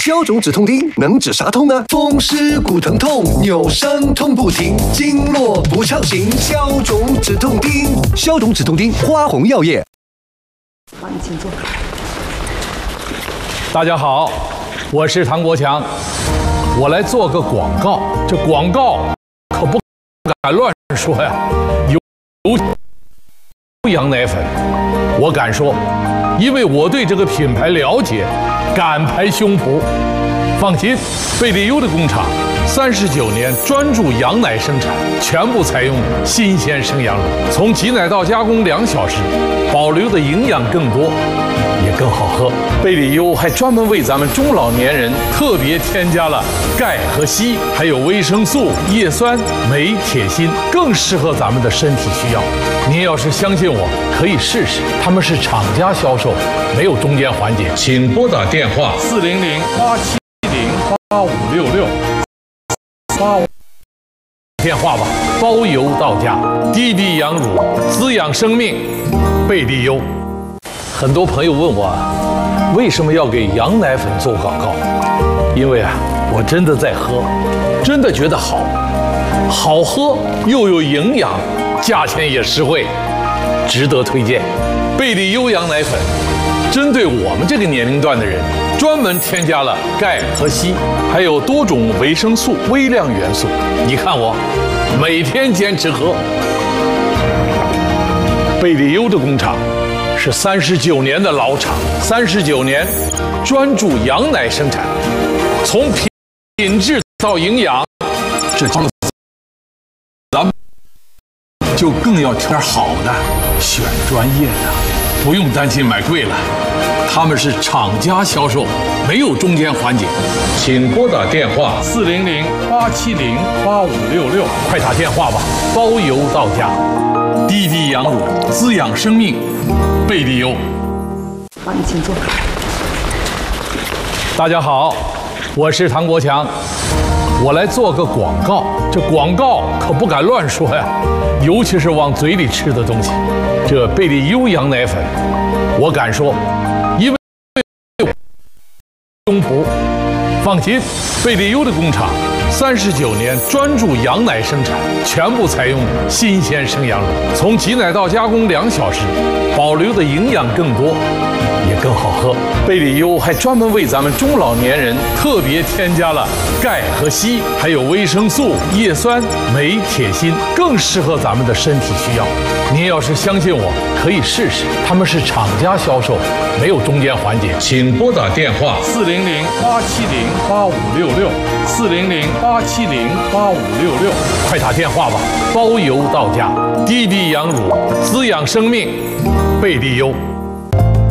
消肿止痛钉能止啥痛呢？风湿骨疼痛，扭伤痛不停，经络不畅行，消肿止痛钉。消肿止痛钉，花红药业。 好，你请坐。 大家好，我是唐国强，我来做个广告。这广告可不敢乱说呀，有羊奶粉，我敢说，因为我对这个品牌了解，敢拍胸脯。放心，贝利优的工厂39年专注羊奶生产，全部采用新鲜生羊乳，从挤奶到加工2小时，保留的营养更多，也更好喝。贝利优还专门为咱们中老年人特别添加了钙和硒，还有维生素、叶酸、镁、铁、锌，更适合咱们的身体需要。您要是相信我，可以试试。他们是厂家销售，没有中间环节。请拨打电话400-870-8566，85电话吧，包邮到家。滴滴羊乳，滋养生命，贝利优。很多朋友问我，为什么要给羊奶粉做广告？因为我真的在喝，真的觉得好喝又有营养，价钱也实惠，值得推荐。贝利优羊奶粉针对我们这个年龄段的人，专门添加了钙和硒，还有多种维生素、微量元素。你看我每天坚持喝。贝利优的工厂是39年的老厂，39年专注羊奶生产，从品质到营养，这咱们就更要挑点好的，选专业的，不用担心买贵了。他们是厂家销售，没有中间环节。请拨打电话400-870-8566，快打电话吧，包邮到家。滴滴羊乳，滋养生命，贝利优。 好，你请坐。 大家好，我是唐国强，我来做个广告。这广告可不敢乱说呀，尤其是往嘴里吃的东西。这贝利优羊奶粉，我敢说，因为胸脯。放心，贝利优的工厂39年专注羊奶生产，全部采用新鲜生羊乳，从挤奶到加工2小时，保留的营养更多，也更好喝。贝利优还专门为咱们中老年人特别添加了钙和硒，还有维生素、叶酸、镁、铁、锌，更适合咱们的身体需要。您要是相信我，可以试试。他们是厂家销售，没有中间环节。请拨打电话400-870-8566，400-870-8566，快打电话吧，包邮到家。滴滴羊乳，滋养生命，贝利优。